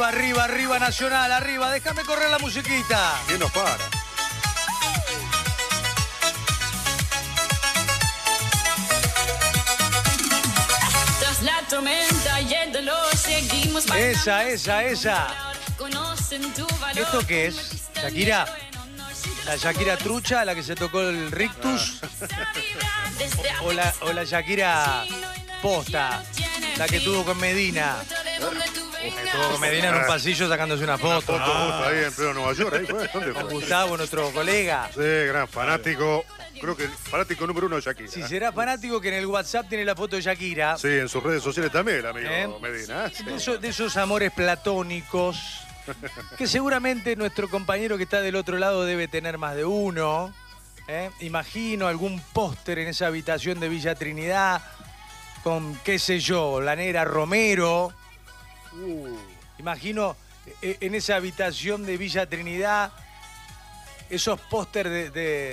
Arriba, arriba, arriba, Nacional, arriba. Déjame correr la musiquita. ¿Quién nos para? Tras la tormenta y el dolor seguimos bailando. Esa. Conocen tu valor. ¿Esto qué es? ¿Shakira? ¿La Shakira trucha, la que se tocó el rictus? ¿O la Shakira posta, la que tuvo con Medina? Estuvo con Medina en un pasillo sacándose una foto. Ahí en pleno Nueva York. Ahí fue. ¿Dónde Con fue? Gustavo, nuestro colega. Sí, gran fanático. Creo que el fanático número 1 de Shakira. Si será fanático que en el WhatsApp tiene la foto de Shakira. Sí, en sus redes sociales también, amigo Medina. Sí. De esos amores platónicos que seguramente nuestro compañero que está del otro lado debe tener más de uno. Imagino algún póster en esa habitación de Villa Trinidad con, qué sé yo, la negra Romero. Imagino en esa habitación de Villa Trinidad esos póster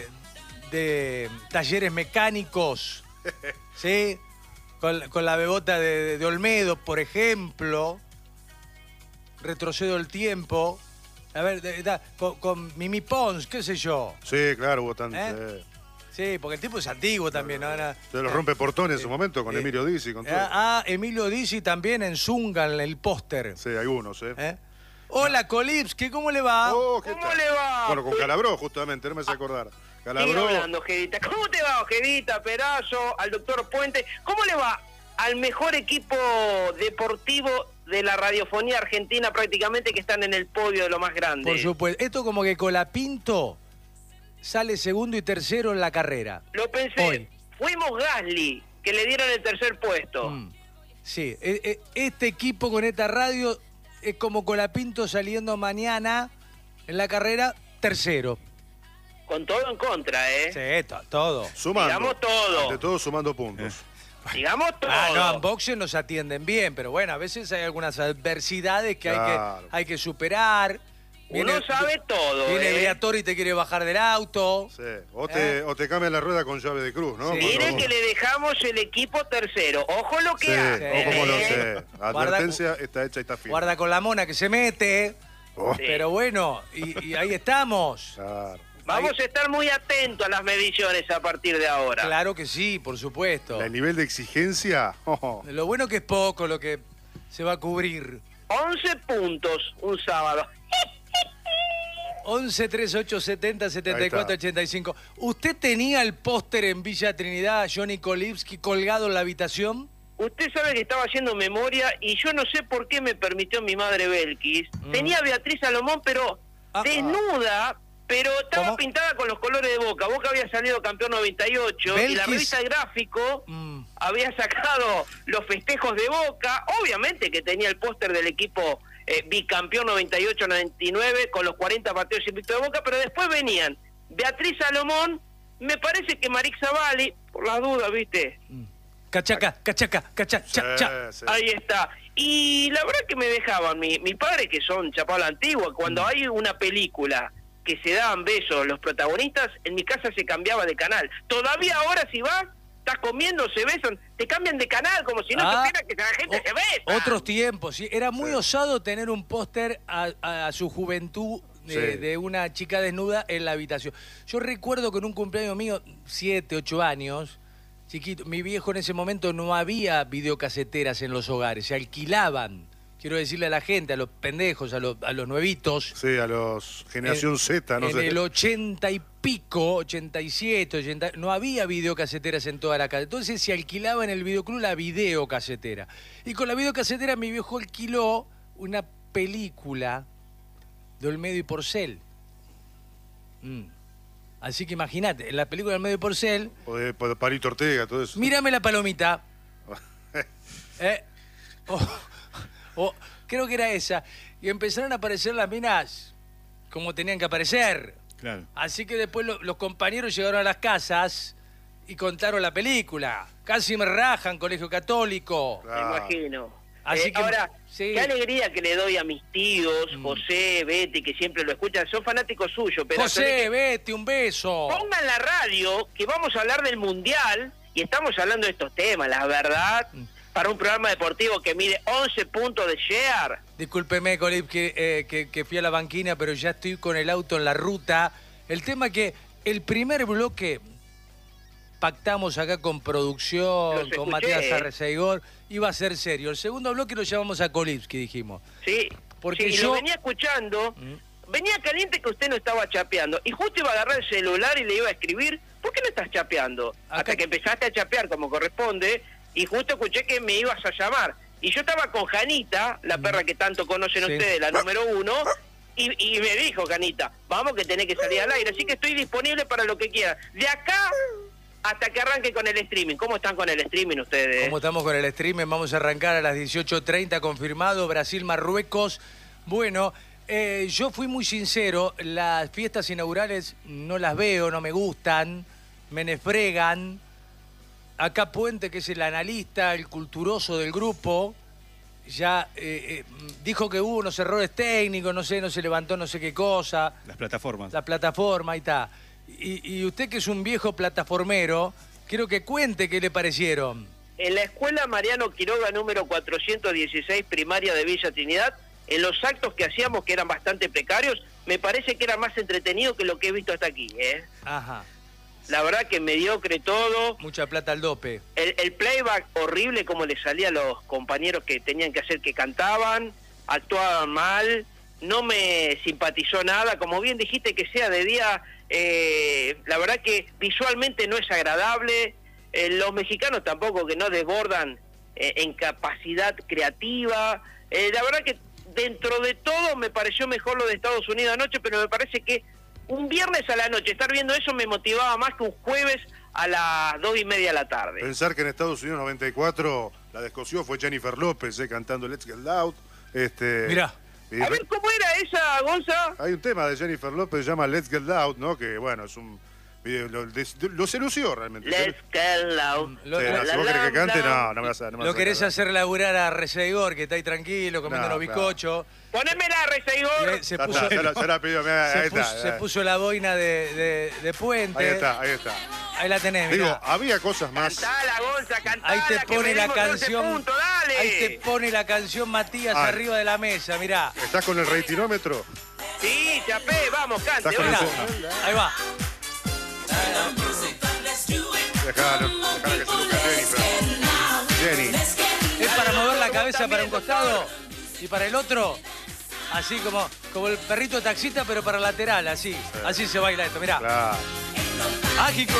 de talleres mecánicos, ¿sí? Con la bebota de Olmedo, por ejemplo. Retrocedo el tiempo. A ver, con Mimi Pons, qué sé yo. Sí, claro, hubo tanto. Sí, porque el tipo es antiguo también, ¿no? Se los rompe portones en su momento con Emilio Dizzi, con todo. Emilio Dizzi también en Zunga, en el póster. Sí, hay unos, Hola, Kolipski, ¿cómo le va? ¿Cómo le va? Bueno, con Calabró, justamente, no me hace acordar. Calabró. Hablando, Ojedita. ¿Cómo te va, Ojedita, Perazo, al doctor Puente? ¿Cómo le va al mejor equipo deportivo de la radiofonía argentina, prácticamente, que están en el podio de lo más grande? Por supuesto. Esto como que Colapinto sale segundo y tercero en la carrera. Lo pensé. Hoy. Fuimos Gasly, que le dieron el tercer puesto. Sí, este equipo con esta radio es como Colapinto saliendo mañana en la carrera tercero. Con todo en contra, Sí, todo. Sumando. Digamos todo. Ante todo, sumando puntos. Digamos todo. No, en boxeo nos atienden bien, pero bueno, a veces hay algunas adversidades que hay que superar. Uno sabe todo. Viene el Briatore y te quiere bajar del auto. Sí. O te cambian la rueda con llave de cruz, ¿no? Sí. Mire que le dejamos el equipo tercero. Ojo lo que hace. Ojo como lo sé. Advertencia está hecha y está firme. Guarda con la mona que se mete. Oh. Pero bueno, y ahí estamos. Claro. Vamos a estar muy atentos a las mediciones a partir de ahora. Claro que sí, por supuesto. El nivel de exigencia. Lo bueno que es poco lo que se va a cubrir. 11 puntos un sábado. 11 38 70 74 85. ¿Usted tenía el póster en Villa Trinidad, Johnny Kolipski, colgado en la habitación? Usted sabe que estaba haciendo memoria y yo no sé por qué me permitió mi madre Belkis. Tenía a Beatriz Salomón, pero desnuda, pero estaba pintada con los colores de Boca. Boca había salido campeón 98 y la revista Gráfico había sacado los festejos de Boca. Obviamente que tenía el póster del equipo bicampeón 98-99 con los 40 partidos invictos de Boca, pero después venían Beatriz Salomón, me parece que Marix Zavalli, por las dudas, ¿viste? Cachaca. Sí. Ahí está. Y la verdad que me dejaban, mis padres que son chapao a la antigua, cuando hay una película que se daban besos los protagonistas, en mi casa se cambiaba de canal. Todavía ahora si vas, estás comiendo, se besan, te cambian de canal como si no supiera que la gente se besa. Otros tiempos, sí. Era muy osado tener un póster a su juventud de una chica desnuda en la habitación. Yo recuerdo que en un cumpleaños mío, 7, 8 años, chiquito, mi viejo en ese momento no había videocaseteras en los hogares, se alquilaban. Quiero decirle a la gente, a los pendejos, a los nuevitos. Sí, a los generación Z, no sé. En el 80 y pico, 87, 80, no había videocaseteras en toda la casa. Entonces se alquilaba en el videoclub la videocasetera. Y con la videocasetera mi viejo alquiló una película de Olmedo y Porcel. Así que imagínate, la película de Olmedo y Porcel... O de Palito Ortega, todo eso. Mírame la palomita. Creo que era esa. Y empezaron a aparecer las minas como tenían que aparecer. Claro. Así que después los compañeros llegaron a las casas y contaron la película. Casi me rajan, Colegio Católico. Me imagino. Así que, ahora, qué alegría que le doy a mis tíos, José, Betty, que siempre lo escuchan. Son fanáticos suyos. Pero José, Betty, un beso. Pongan la radio, que vamos a hablar del Mundial, y estamos hablando de estos temas, la verdad, para un programa deportivo que mide 11 puntos de share. Discúlpeme, Colip, que fui a la banquina, pero ya estoy con el auto en la ruta. El tema que el primer bloque pactamos acá con producción, con Matías Arreceigor, iba a ser serio. El segundo bloque lo llevamos a Kolipski, dijimos. Sí, porque sí, yo lo venía escuchando, venía caliente que usted no estaba chapeando, y justo iba a agarrar el celular y le iba a escribir, ¿por qué no estás chapeando? Acá... Hasta que empezaste a chapear como corresponde, y justo escuché que me ibas a llamar. Y yo estaba con Janita, la perra que tanto conocen ustedes, la número 1, y me dijo, Janita, vamos que tenés que salir al aire, así que estoy disponible para lo que quieras. De acá hasta que arranque con el streaming. ¿Cómo están con el streaming ustedes? ¿Cómo estamos con el streaming? Vamos a arrancar a las 18:30, confirmado, Brasil-Marruecos. Bueno, yo fui muy sincero, las fiestas inaugurales no las veo, no me gustan, me nefregan. Acá Puente, que es el analista, el culturoso del grupo, ya dijo que hubo unos errores técnicos, no sé, no se levantó no sé qué cosa. Las plataformas. La plataforma, ahí está. Y usted, que es un viejo plataformero, quiero que cuente qué le parecieron. En la escuela Mariano Quiroga número 416, primaria de Villa Trinidad, en los actos que hacíamos, que eran bastante precarios, me parece que era más entretenido que lo que he visto hasta aquí, ¿eh? Ajá. La verdad que mediocre todo. Mucha plata al dope. El playback horrible, como le salía a los compañeros que tenían que hacer, que cantaban, actuaban mal, no me simpatizó nada. Como bien dijiste, que sea de día, la verdad que visualmente no es agradable. Los mexicanos tampoco, que no desbordan en capacidad creativa. La verdad que dentro de todo me pareció mejor lo de Estados Unidos anoche, pero me parece que un viernes a la noche estar viendo eso me motivaba más que un jueves a las 2:30 de la tarde. Pensar que en Estados Unidos 94 la descoció fue Jennifer López cantando Let's Get Loud. Mirá. A ver, ¿cómo era esa, Gonza? Hay un tema de Jennifer López que se llama Let's Get Loud, ¿no? Que bueno, es un video, lo se lució realmente. Let's Get Loud. Si vos querés que cante, no me vas a... Lo querés hacer laburar a Arreceigor, que está ahí tranquilo, comiendo unos bizcochos. Ponémela, Arreceigor. Se puso, se la pidió, se puso la boina de Puente. Ahí está. Ahí la tenés, mirá. Digo, había cosas más. Cantala, Gonza, cantala. Ahí te pone la canción. Puntos, dale. Ahí te pone la canción Matías arriba de la mesa, mirá. ¿Estás con el ratinómetro? Sí, chapé, vamos, cante. ¿Estás con Mirá. Ahí va. Dejalo que se busque Jenny. Es para mover la cabeza para un costado y para el otro, así como el perrito taxista, pero para lateral, así. Así se baila esto, mirá. Claro. Mágico.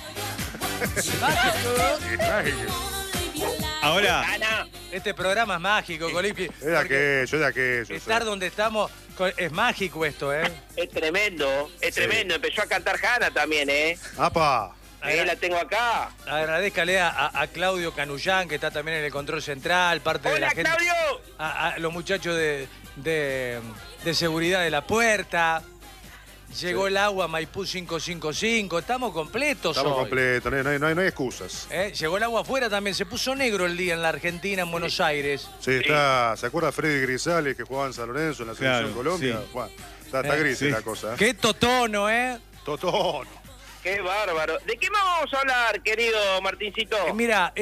Mágico. Ahora, Este programa es mágico, Colipki. Es de aquello. Estar donde estamos es mágico esto, ¿eh? Es tremendo, es tremendo. Empezó a cantar Hanna también, ¿eh? ¡Apa! La tengo acá. Agradezcale a Claudio Canullán, que está también en el control central, parte de la ¡Hola, gente. Claudio! A los muchachos de seguridad de la puerta. Llegó el agua Maipú 555. Estamos completos Estamos hoy. completos, no hay excusas. Llegó el agua afuera también. Se puso negro el día en la Argentina, en Buenos Aires. Sí, está. ¿Se acuerda Freddy Grisales que jugaba en San Lorenzo en la selección Colombia? sí. Bueno, está gris sí. la cosa. Qué totono, ¿eh? Totono. ¡Qué bárbaro! ¿De qué más vamos a hablar, querido Martincito? Mira,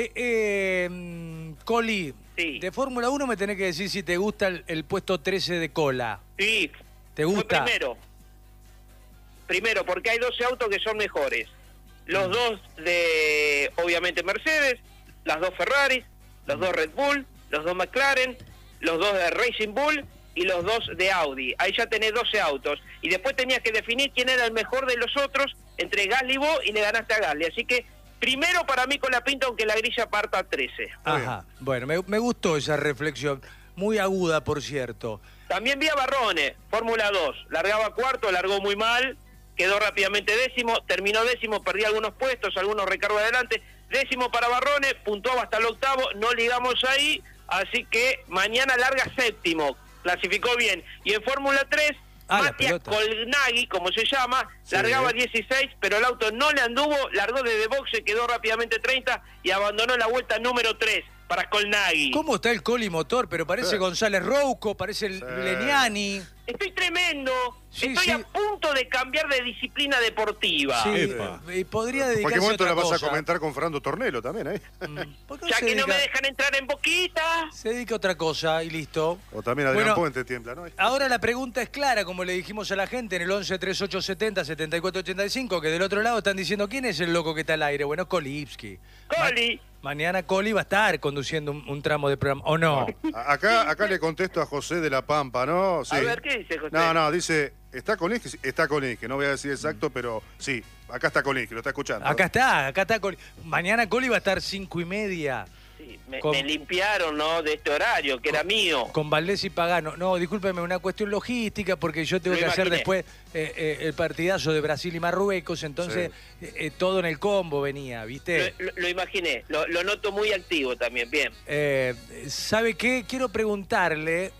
Coli, Sí. de Fórmula 1 me tenés que decir si te gusta el puesto 13 de cola. Sí. ¿Te gusta? Fue primero, porque hay 12 autos que son mejores. Los dos de, obviamente, Mercedes, las dos Ferraris, los dos Red Bull, los dos McLaren, los dos de Racing Bull y los dos de Audi. Ahí ya tenés 12 autos. Y después tenías que definir quién era el mejor de los otros entre Gasly y vos, y le ganaste a Gasly. Así que primero para mí con la pinta, aunque la grilla parta a 13. Ajá, bueno, me gustó esa reflexión. Muy aguda, por cierto. También vi a Barrone, Fórmula 2. Largaba cuarto, largó muy mal, quedó rápidamente décimo, terminó décimo, perdí algunos puestos, algunos recargos adelante. Décimo para Barrone, puntuaba hasta el octavo, no ligamos ahí, así que mañana larga séptimo, clasificó bien. Y en Fórmula 3, Matías Colnaghi, como se llama, largaba 16, pero el auto no le anduvo, largó desde boxe, quedó rápidamente 30 y abandonó la vuelta número 3 para Colnaghi. ¿Cómo está el Coli motor? Pero parece González Rouco, parece el Leniani. Estoy tremendo. Sí, Estoy sí. a punto de cambiar de disciplina deportiva. Sí, Epa. y podría En dedicarse cualquier a momento otra la vas cosa. a comentar con Fernando Tornelo también, ¿eh? ¿Por qué Ya se que no me dedica- dejan entrar en Boquita. Se dedica a otra cosa y listo. O también Adrián Bueno, Puente tiembla, ¿no? Ahora la pregunta es clara, como le dijimos a la gente en el 11 3870 7485, que del otro lado están diciendo quién es el loco que está al aire. Bueno, Kolipski. Coli. Mañana Coli va a estar conduciendo un tramo de programa, ¿o no? Acá le contesto a José de la Pampa, ¿no? Sí. A ver, ¿qué dice José? No, dice, ¿está Kolinsky? Está Kolinsky, no voy a decir exacto, pero sí, acá está Kolinsky, lo está escuchando. Acá está Coli. Mañana Coli va a estar 5:30 Sí, Con- me limpiaron, ¿no? De este horario, que era mío. con Valdés y Pagano. No, discúlpeme, una cuestión logística, porque yo tengo Lo que hacer imaginé. después el partidazo de Brasil y Marruecos, entonces todo en el combo venía, ¿viste? Lo imaginé, lo noto muy activo también, bien. ¿Sabe qué? Quiero preguntarle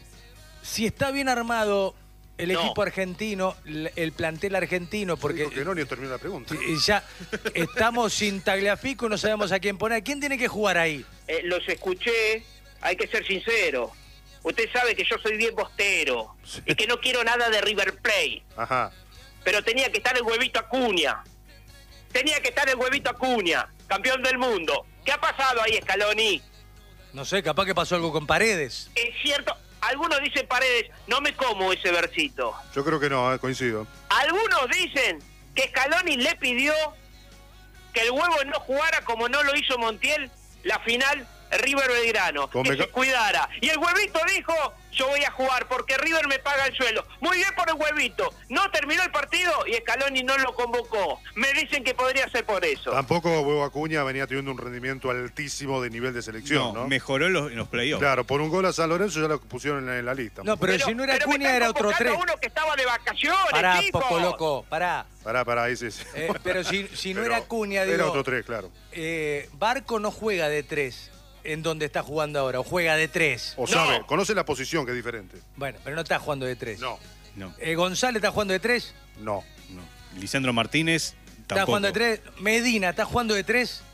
si está bien armado el No. equipo argentino, el plantel argentino, porque Dijo que no, ni terminó la pregunta. ya estamos sin Tagliafico, no sabemos a quién poner. ¿Quién tiene que jugar ahí? Los escuché, hay que ser sincero. Usted sabe que yo soy bien bostero y que no quiero nada de River Plate, Ajá. pero tenía que estar el huevito Acuña. Tenía que estar el huevito Acuña, campeón del mundo. ¿Qué ha pasado ahí, Scaloni? No sé, capaz que pasó algo con Paredes. Es cierto, algunos dicen Paredes, no me como ese versito. Yo creo que no, coincido. Algunos dicen que Scaloni le pidió que el huevo no jugara como no lo hizo Montiel la final River Belgrano, Con que Meca- se cuidara. Y el huevito dijo, yo voy a jugar porque River me paga el sueldo. Muy bien por el huevito. No terminó el partido y Scaloni no lo convocó. Me dicen que podría ser por eso. Tampoco Huevo Acuña venía teniendo un rendimiento altísimo de nivel de selección, ¿no? Mejoró en los playoffs. Claro, por un gol a San Lorenzo ya lo pusieron en la lista. No, pero si no era me Acuña están era otro convocando 3. a uno que estaba de vacaciones, Pará, chicos. poco loco, pará. Pará, ahí sí. Pero si no Pero era Acuña, digo, era otro 3, claro. Barco no juega de 3 en donde está jugando ahora, o juega de 3. O sabe, conoce la posición, que es diferente. Bueno, pero no está jugando de 3. No, No, González está jugando de 3. no. no. Lisandro Martínez Está tampoco. jugando de 3. Medina está jugando de 3.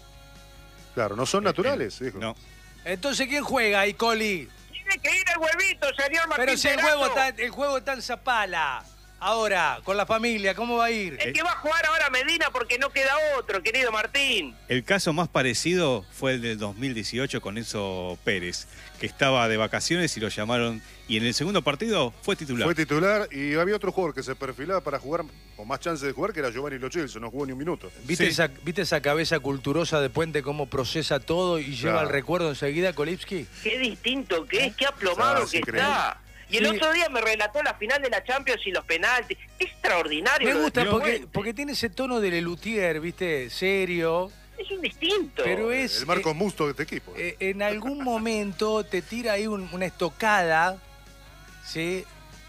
Claro, no son naturales, dijo. No. Entonces, ¿quién juega ahí, Coli? Tiene que ir el huevito, señor Martín Pero si el Perazo. juego está en Zapala. Ahora, con la familia, ¿cómo va a ir? El que va a jugar ahora Medina porque no queda otro, querido Martín. El caso más parecido fue el del 2018 con Enzo Pérez, que estaba de vacaciones y lo llamaron. Y en el segundo partido fue titular. Fue titular y había otro jugador que se perfilaba para jugar, con más chances de jugar, que era Giovanni Lo Celso, no jugó ni un minuto. ¿Viste, Sí. ¿Viste esa cabeza culturosa de Puente cómo procesa todo y lleva Claro. el recuerdo enseguida, Kolipski? Qué distinto que es, qué aplomado Ah, que es increíble. está. Y el Sí. otro día me relató la final de la Champions y los penaltis. Qué extraordinario. Me lo de gusta Puente. porque tiene ese tono de Lelutier, ¿viste? Serio. Es un distinto. Pero es... El Marcos Musto de este equipo. en algún momento te tira ahí una estocada, ¿sí?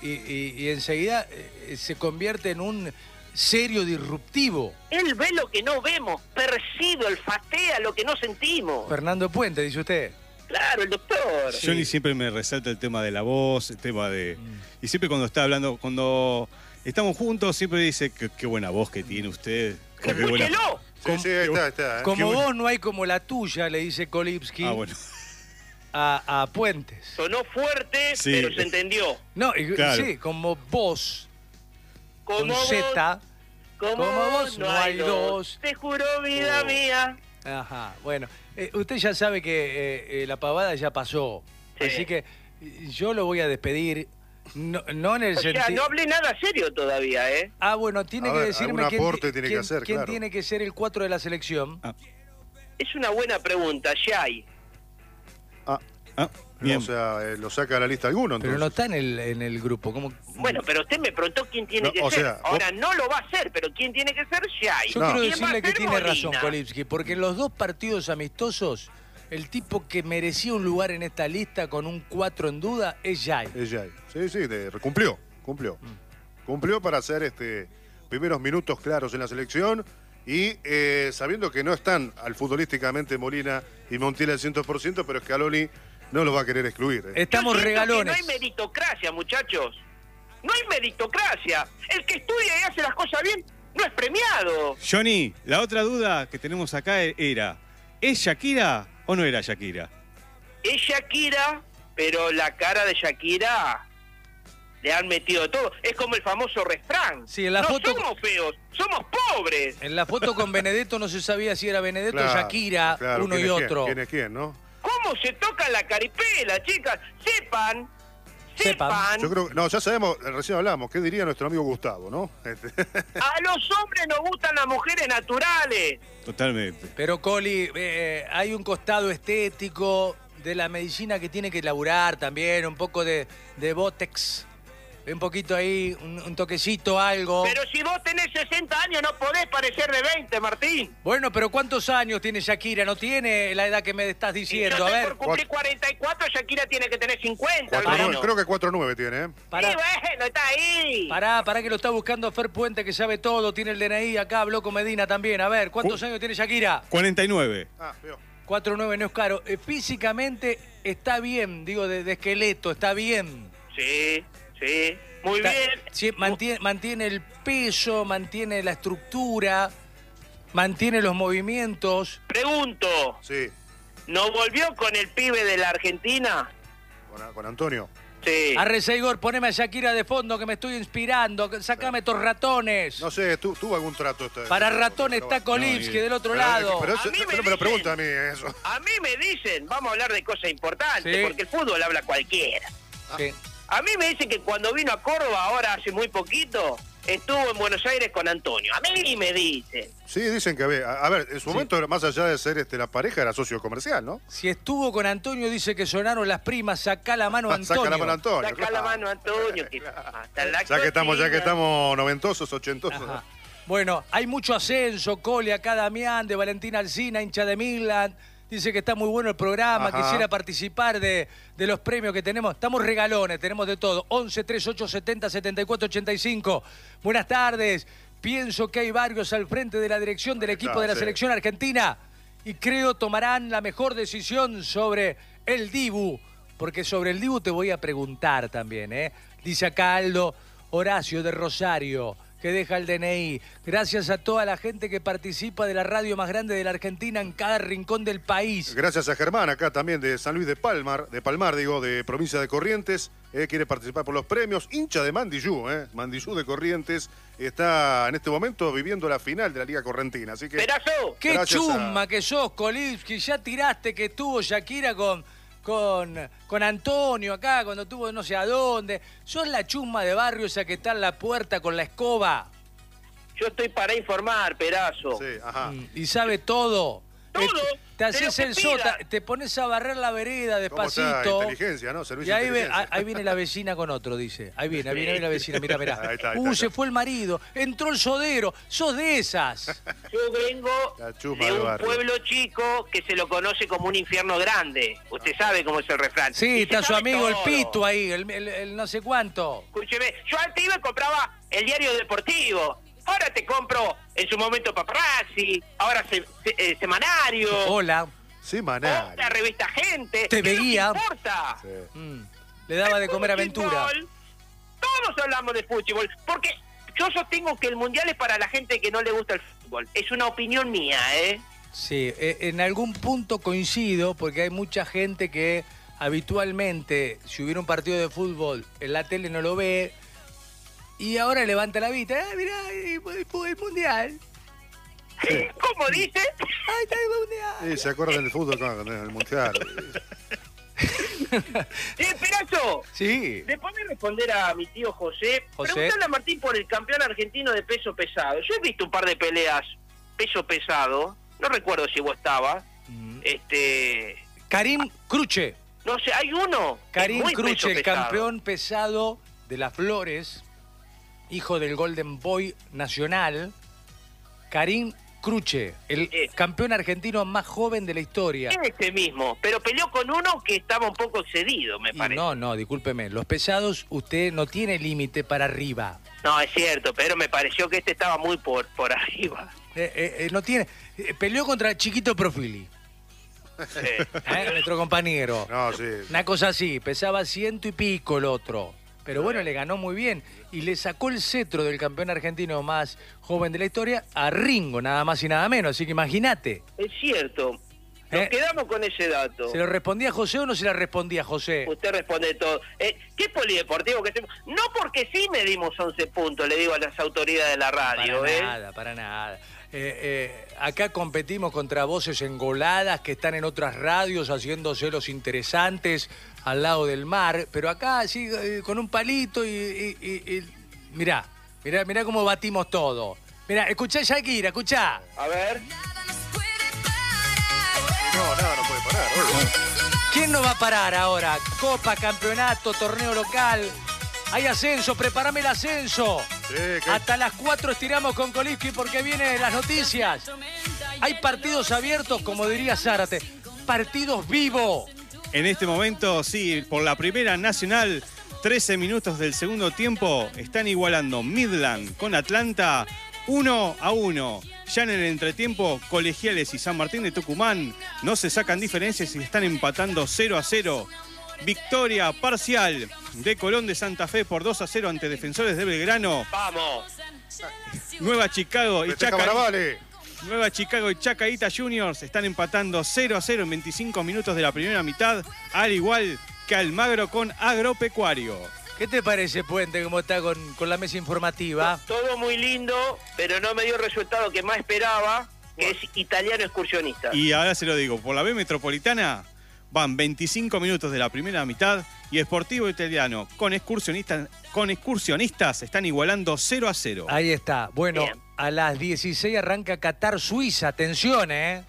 Y enseguida se convierte en un serio disruptivo. Él ve lo que no vemos, percibe, olfatea lo que no sentimos. Fernando Puente, dice usted. Claro, el doctor. Johnny siempre me resalta el tema de la voz, el tema de... Y siempre cuando está hablando, cuando estamos juntos, siempre dice que qué buena voz que tiene usted. Qué buena... Escúchelo. Sí, ahí está. Como Qué bueno. vos no hay como la tuya, le dice Kolipski Ah, bueno. a Puentes. Sonó fuerte, Sí. pero se entendió. No, Claro. sí, como vos, con Como vos, Z. como vos, no hay dos. Te juro, vida Oh. mía. Ajá, bueno. Usted ya sabe que la pavada ya pasó. Sí. Así que yo lo voy a despedir. No en el O sea, sentido... no hablé nada serio todavía, ¿eh? Ah, bueno, tiene A que ver, decirme algún aporte tiene que hacer, quién claro. tiene que ser el 4 de la selección. Es una buena pregunta, Yay. Ah, bien. O sea, lo saca a la lista alguno, entonces. Pero no está en el grupo. ¿Cómo? Bueno, pero usted me preguntó quién tiene No, que o ser. sea, Ahora, no lo va a hacer, pero ¿quién tiene que ser? Yay. Yo No. quiero ¿Quién va a decirle que ser? tiene Molina? razón Kolipski, porque en los dos partidos amistosos, el tipo que merecía un lugar en esta lista con un 4 en duda es Jai. Es Jay. Sí, cumplió. Cumplió para hacer primeros minutos claros en la selección y sabiendo que no están al futbolísticamente Molina y Montiel al 100%, pero Scaloni no lo va a querer excluir. Estamos Yo siento regalones. que no hay meritocracia, muchachos. No hay meritocracia. El que estudia y hace las cosas bien no es premiado. Johnny, la otra duda que tenemos acá era, ¿es Shakira o no era Shakira? Es Shakira, pero la cara de Shakira le han metido todo. Es como el famoso refrán. Sí, en la no foto... somos feos, somos pobres. En la foto con Benedetto no se sabía si era Benedetto Claro, o Shakira, claro, uno ¿quién y es otro. ¿Quién es quién, no? ¿Cómo se toca la caripela, chicas? Sepan. Yo creo que, no, ya sabemos, recién hablamos, ¿qué diría nuestro amigo Gustavo, no? A los hombres nos gustan las mujeres naturales. Totalmente. Pero, Coli, hay un costado estético de la medicina que tiene que laburar también, un poco de Botox, un poquito ahí, un toquecito, algo. Pero si vos tenés 60 años no podés parecer de 20, Martín. Bueno, pero ¿cuántos años tiene Shakira? No tiene la edad que me estás diciendo. Yo A estoy ver, por cumplir 44, Shakira tiene que tener 50. al menos. Creo que 4-9 tiene, ¿eh? pará, Sí, bueno, está ahí. pará que lo está buscando Fer Puente, que sabe todo, tiene el DNI acá, habló con Medina también. A ver, ¿cuántos años tiene Shakira? 49. Ah, veo. 4'9", no es caro. Físicamente está bien, digo, de esqueleto, está bien. Sí, sí. Muy Está- bien. sí, mantiene el peso, mantiene la estructura, mantiene los movimientos. Pregunto, Sí, ¿no volvió con el pibe de la Argentina? con Antonio. Sí. Arre, Seigor, poneme a Shakira de fondo que me estoy inspirando. Sacame estos ratones. No sé, tuvo algún trato. Para ratones está Kolipsky del otro lado. Pero eso, A mí no me me lo dicen- pregunta a mí eso. A mí me dicen, vamos a hablar de cosas importantes, Sí. porque el fútbol habla cualquiera. Sí. A mí me dicen que cuando vino a Córdoba, ahora hace muy poquito, estuvo en Buenos Aires con Antonio. A mí me dicen. Sí, dicen que a ver, en su momento, más allá de ser la pareja, era socio comercial, ¿no? Si estuvo con Antonio, dice que sonaron las primas. Sacá la mano, Antonio. Saca la mano Antonio. Saca la claro. mano Antonio, que hasta la Ya que cocina. estamos noventosos, ochentosos. Ajá. Bueno, hay mucho ascenso. Cole, acá Damián, de Valentina Alsina, hincha de Milan. Dice que está muy bueno el programa, Ajá. quisiera participar de los premios que tenemos. Estamos regalones, tenemos de todo. 11 38 70 74 85. Buenas tardes. Pienso que hay varios al frente de la dirección del equipo de la sí. selección argentina y creo tomarán la mejor decisión sobre el Dibu. Porque sobre el Dibu te voy a preguntar también, ¿eh? Dice acá Aldo Horacio de Rosario, que deja el DNI. Gracias a toda la gente que participa de la radio más grande de la Argentina en cada rincón del país. Gracias a Germán, acá también de San Luis de Palmar, de provincia de Corrientes, quiere participar por los premios. Hincha de Mandillú, Mandillú de Corrientes, está en este momento viviendo la final de la Liga Correntina. Así que Perazo, ¡Qué Gracias chumma que sos, Kolipsky! Ya tiraste que estuvo Shakira con Antonio acá, cuando estuvo no sé a dónde. Sos la chumma de barrio esa que está en la puerta con la escoba. yo estoy para informar, Perazo. sí, ajá. Y sabe todo. Todo, Te de haces lo que el pida. sota, te pones a barrer la vereda ¿Cómo está? despacito. Inteligencia, ¿no? Y Servicio ahí, de inteligencia. ahí viene la vecina con otro, dice. Ahí viene la vecina, mirá. Ahí está, Se fue el marido, entró el sodero. Sos de esas. Yo vengo La chuma de del un barrio. pueblo chico que se lo conoce como un infierno grande. Usted sabe cómo es el refrán. Sí, Y se está su sabe amigo el todo. Pitu ahí, el no sé cuánto. Escúcheme, yo antes iba y compraba el diario deportivo. Ahora te compro en su momento Paparazzi, ahora Semanario, Hola. Semanal. la revista Gente. Te ¿Qué es lo que veía. importa? Sí. Le daba de El comer aventura. fútbol, todos hablamos de fútbol, porque yo sostengo que el mundial es para la gente que no le gusta el fútbol. Es una opinión mía, ¿eh? Sí, en algún punto coincido, porque hay mucha gente que habitualmente, si hubiera un partido de fútbol, en la tele no lo ve, y ahora levanta la vista. Mirá, el mundial. ¿Cómo dice? ¡Ay, está el mundial! Sí, se acuerdan del fútbol con el mundial. Perazo, Sí. después de responder a mi tío José, José. preguntarle a Martín por el campeón argentino de peso pesado. Yo he visto un par de peleas peso pesado, no recuerdo si vos estabas. Karim Cruche. No sé, hay uno. que es Karim muy peso Cruche, el pesado. campeón pesado de las Flores, hijo del Golden Boy nacional. Karim Cruche, el campeón argentino más joven de la historia. Ese mismo, pero peleó con uno que estaba un poco excedido, me Y parece. no, discúlpeme. Los pesados, usted no tiene límite para arriba. No, es cierto, pero me pareció que este estaba muy por arriba. No tiene. Peleó contra Chiquito Profili, nuestro compañero. No, sí. Una cosa así, pesaba 100 y pico el otro. Pero bueno, le ganó muy bien. Y le sacó el cetro del campeón argentino más joven de la historia a Ringo, nada más y nada menos. Así que imagínate. Es cierto. Nos quedamos con ese dato. ¿Se lo respondía a José o no se la respondía a José? Usted responde todo. ¿Qué polideportivo que hacemos? No porque sí medimos 11 puntos, le digo a las autoridades de la radio. Para nada. Acá competimos contra voces engoladas que están en otras radios haciéndose los interesantes al lado del mar, pero acá sí, con un palito y mirá cómo batimos todo. Mirá, escuchá Shakira, escuchá. A ver. No, nada, no puede parar. ¿Quién no va a parar ahora? Copa, campeonato, torneo local. Hay ascenso, prepárame el ascenso. Sí, Hasta las 4 estiramos con Kolisky porque vienen las noticias. Hay partidos abiertos, como diría Zárate. Partidos vivos. En este momento, sí, por la Primera Nacional, 13 minutos del segundo tiempo, están igualando Midland con Atlanta 1-1. Ya en el entretiempo, Colegiales y San Martín de Tucumán no se sacan diferencias y están empatando 0-0. Victoria parcial de Colón de Santa Fe por 2-0 ante Defensores de Belgrano. ¡Vamos! Nueva Chicago y Chacaita Juniors están empatando 0-0 en 25 minutos de la primera mitad, al igual que Almagro con Agropecuario. ¿Qué te parece, Puente, cómo está con la mesa informativa? Todo muy lindo, pero no me dio el resultado que más esperaba, que es Italiano Excursionista. Y ahora se lo digo, por la B Metropolitana van 25 minutos de la primera mitad y Sportivo Italiano con excursionistas están igualando 0-0. Ahí está. Bueno, bien. A las 16 arranca Qatar-Suiza. Atención,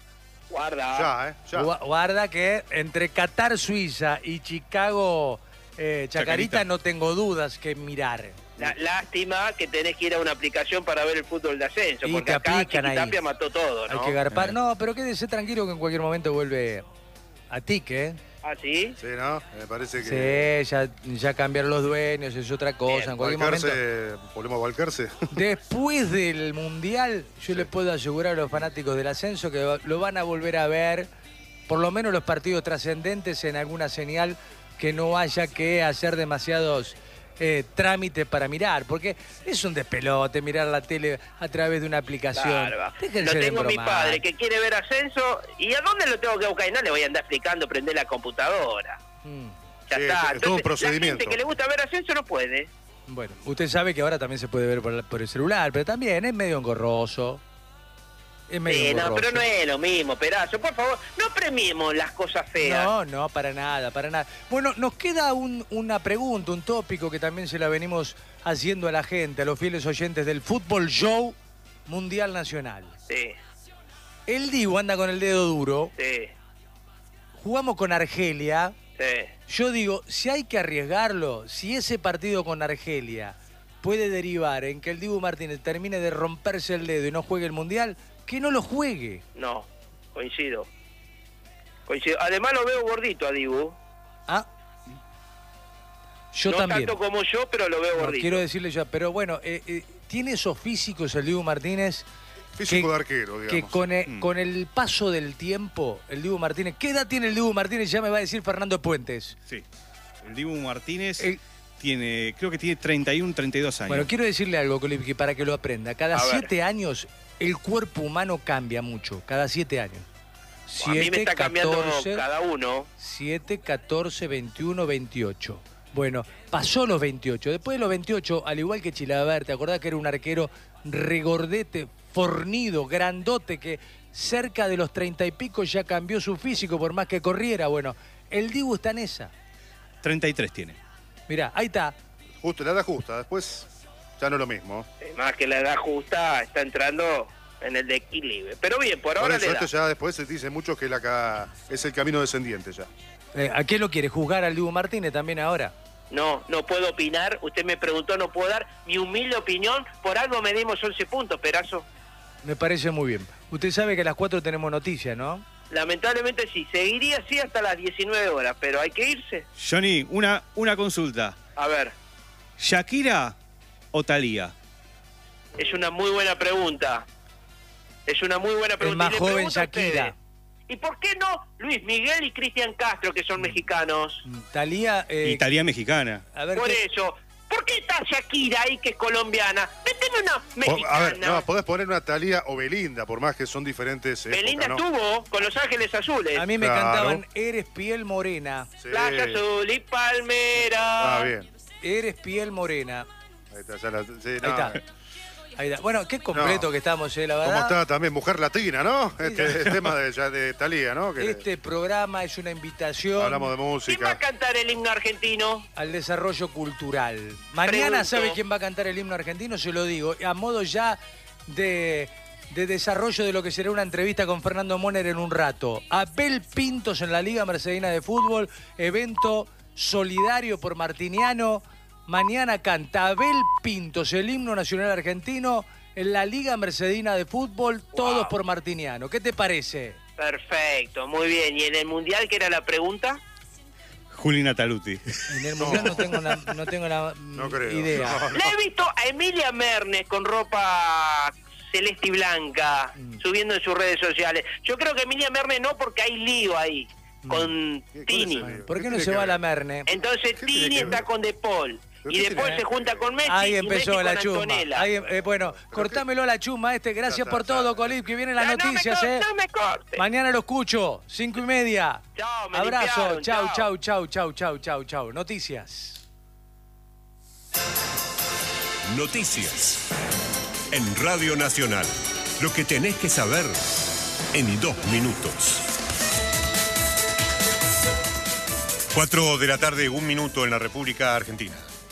Guarda. Ya. Guarda que entre Qatar-Suiza y Chicago Chacarita no tengo dudas que mirar. Lástima que tenés que ir a una aplicación para ver el fútbol de ascenso, Y porque te acá aplican ahí. Chiquitapia mató todo, ¿no? Hay que garpar. No, pero quédese tranquilo que en cualquier momento vuelve a Tique, ¿Ah, sí? Sí, ¿no? Me parece que... Sí, ya cambiaron los dueños, es otra cosa. Bien. En cualquier momento. Volvemos a Valcarce. Después del Mundial, yo les puedo asegurar a los fanáticos del ascenso que lo van a volver a ver, por lo menos los partidos trascendentes, en alguna señal que no haya que hacer demasiados trámites para mirar, porque es un despelote mirar la tele a través de una aplicación. Claro. Déjense Lo de tengo a mi embromar. padre que quiere ver ascenso, ¿y a dónde lo tengo que buscar? Y no le voy a andar explicando, prender la computadora. Ya Sí, está. es todo un Entonces, procedimiento. la gente que le gusta ver ascenso no puede. Bueno, usted sabe que ahora también se puede ver por el celular, pero también es medio engorroso. Es medio Sí, no, engorroso. pero no es lo mismo, Perazo. Por favor, no premiemos las cosas feas. No, para nada. Bueno, nos queda una pregunta, un tópico que también se la venimos haciendo a la gente, a los fieles oyentes del Fútbol Show Mundial Nacional. Sí, El Dibu anda con el dedo duro, sí, jugamos con Argelia. sí. Yo digo, si hay que arriesgarlo, si ese partido con Argelia puede derivar en que el Dibu Martínez termine de romperse el dedo y no juegue el Mundial, que no lo juegue. No, coincido. Además lo veo gordito a Dibu. Ah, yo no también. tanto como yo, pero lo veo No, gordito. quiero decirle ya, pero bueno, tiene esos físicos el Dibu Martínez. Físico de arquero, Que digamos. con el paso del tiempo, el Dibu Martínez. ¿Qué edad tiene el Dibu Martínez? Ya me va a decir Fernando Puentes. Sí. El Dibu Martínez El- creo que tiene 31, 32 años. Bueno, quiero decirle algo, Colipki, para que lo aprenda. Cada A ver. 7 años el cuerpo humano cambia mucho. Cada 7 años. A mí me está cambiando cada uno. 7, 14, 21, 28. Bueno, pasó los 28. Después de los 28, al igual que Chilaver, ¿te acordás que era un arquero regordete, fornido, grandote, que cerca de los 30 y pico ya cambió su físico por más que corriera? Bueno, el Dibu está en esa. 33 tiene. Mirá, ahí está. Justo, la edad justa. Después ya no es lo mismo. Más que la edad justa, está entrando en el declive. Pero bien, por Por ahora eso le da. esto ya después se dice mucho que es el camino descendiente ya. ¿A qué lo quiere? ¿Juzgar al Dibu Martínez también ahora? No puedo opinar. Usted me preguntó, no puedo dar mi humilde opinión. Por algo medimos 11 puntos, Perazo. Me parece muy bien. Usted sabe que a las 4 tenemos noticias, ¿no? Lamentablemente sí, seguiría así hasta las 19 horas, pero hay que irse. Johnny, una consulta. A ver, ¿Shakira o Thalía? es una muy buena pregunta. Es una muy buena pregunta. más Y le joven pregunto a Shakira. ustedes, ¿y por qué no Luis Miguel y Cristian Castro, que son mexicanos? Talía. Y Thalía mexicana. A ver, Por eso, ¿por qué está Shakira ahí, que es colombiana? Meteme una mexicana. A ver, no, podés poner una Thalía o Belinda, por más que son diferentes. Belinda ¿no? estuvo con Los Ángeles Azules. A mí me Claro. cantaban Eres piel morena. Sí. Playa Azul y Palmera. Ah, bien. Eres piel morena. Ahí está, ya la, sí, Ahí no. está. Ahí está. Bueno, qué completo No. que estamos, la verdad. ¿Cómo está también Mujer Latina, no? El tema de Thalía, ¿no? Que Este programa es una invitación hablamos de ¿Quién va a música. cantar el himno argentino? al desarrollo cultural. Mañana, Pregunto. ¿sabe quién va a cantar el himno argentino? Se lo digo. A modo ya de desarrollo de lo que será una entrevista con Fernando Moner en un rato. Abel Pintos en la Liga Mercedina de Fútbol, evento solidario por Martiniano. Mañana canta Abel Pintos el himno nacional argentino en la Liga Mercedina de Fútbol, todos por Martiniano. ¿Qué te parece? Perfecto, muy bien. ¿Y en el Mundial qué era la pregunta? Julina Taluti. En el Mundial no tengo la No creo. idea. No. Le he visto a Emilia Mernes con ropa celeste y blanca, subiendo en sus redes sociales. Yo creo que Emilia Mernes no, porque hay lío ahí, con ¿Cuál es Tini. el lío? ¿Por qué no tiene se que va a ver? la Merne? Entonces ¿Qué tiene Tini que está ver? con De Paul. ¿Pero Y qué después tiene se que junta ver? con Messi Ahí y Messi empezó con la chuma. Antonella. Ahí, bueno, cortámelo a la chuma que gracias por todo, Colip, que vienen las Ya, noticias, no me corte. Mañana lo escucho, 5:30. Chao, me Abrazo, limpiaron, chau. Noticias. Noticias. En Radio Nacional. Lo que tenés que saber en 2 minutos. 4 de la tarde, 1 minuto en la República Argentina.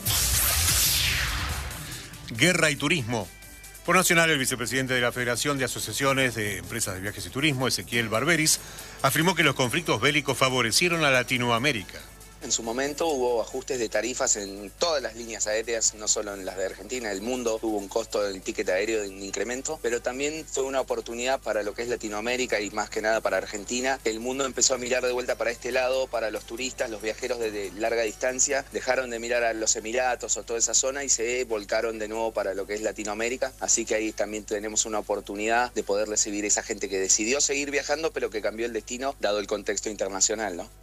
Guerra y turismo. Por Nacional, el vicepresidente de la Federación de Asociaciones de Empresas de Viajes y Turismo, Ezequiel Barberis, afirmó que los conflictos bélicos favorecieron a Latinoamérica. En su momento hubo ajustes de tarifas en todas las líneas aéreas, no solo en las de Argentina, el mundo tuvo un costo del ticket aéreo de un incremento, pero también fue una oportunidad para lo que es Latinoamérica y más que nada para Argentina. El mundo empezó a mirar de vuelta para este lado, para los turistas, los viajeros de larga distancia, dejaron de mirar a los Emiratos o toda esa zona y se volcaron de nuevo para lo que es Latinoamérica, así que ahí también tenemos una oportunidad de poder recibir a esa gente que decidió seguir viajando, pero que cambió el destino dado el contexto internacional, ¿no?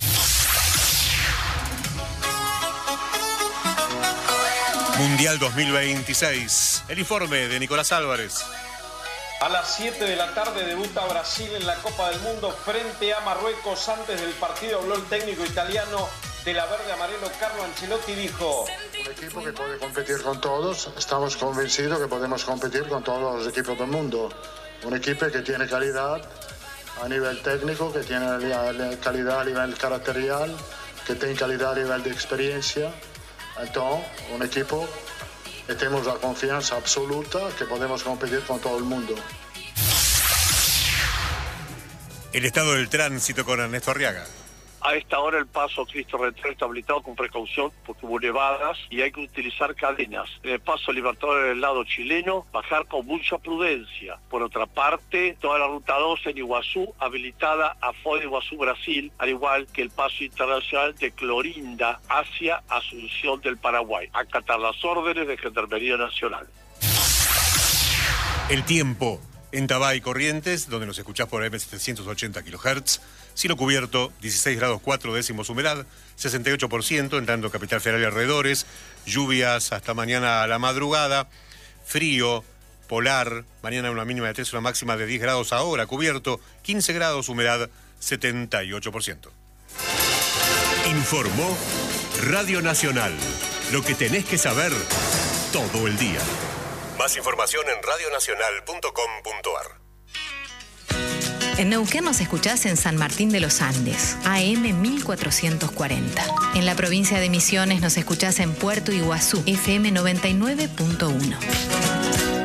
Mundial 2026. El informe de Nicolás Álvarez. A las 7 de la tarde debuta Brasil en la Copa del Mundo frente a Marruecos. Antes del partido habló el técnico italiano de la verde amarelo, Carlo Ancelotti, dijo: un equipo que puede competir con todos. Estamos convencidos que podemos competir con todos los equipos del mundo. Un equipo que tiene calidad a nivel técnico, que tiene calidad a nivel caracterial, que tiene calidad a nivel de experiencia. Entonces, un equipo que tenemos la confianza absoluta que podemos competir con todo el mundo. El estado del tránsito con Ernesto Arriaga. A esta hora el paso Cristo Redentor está habilitado con precaución porque hubo nevadas y hay que utilizar cadenas. En el paso Libertador del lado chileno, bajar con mucha prudencia. Por otra parte, toda la ruta 2 en Iguazú habilitada a Foz de Iguazú, Brasil, al igual que el paso internacional de Clorinda hacia Asunción del Paraguay. Acatar las órdenes de Gendarmería Nacional. El tiempo. En Tabá y Corrientes, donde nos escuchás por AM 780 kHz, cielo cubierto, 16 grados 4 décimos humedad, 68%, en tanto Capital Federal y alrededores, lluvias hasta mañana a la madrugada, frío, polar, mañana una mínima de 3, una máxima de 10 grados ahora, cubierto, 15 grados, humedad 78%. Informó Radio Nacional, lo que tenés que saber todo el día. Más información en radionacional.com.ar. En Neuquén nos escuchás en San Martín de los Andes, AM 1440. En la provincia de Misiones nos escuchás en Puerto Iguazú, FM 99.1.